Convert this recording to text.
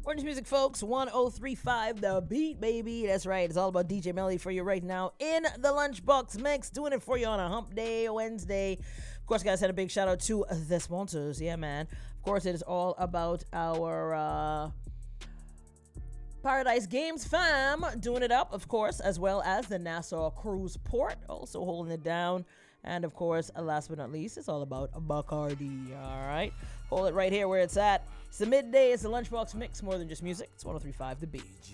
Orange Music, folks, 1035 The Beat, baby. That's right. It's all about DJ Melly for you right now in the Lunchbox Mix. Doing it for you on a hump day, Wednesday. Of course, guys, had a big shout out to the sponsors. Yeah, man. Of course, it is all about our Paradise Games fam doing it up, of course, as well as the Nassau Cruise Port also holding it down. And of course, last but not least, it's all about Bacardi. All right, hold it right here where it's at. It's the midday. It's the Lunchbox Mix. More than just music. It's 1035 The Beat.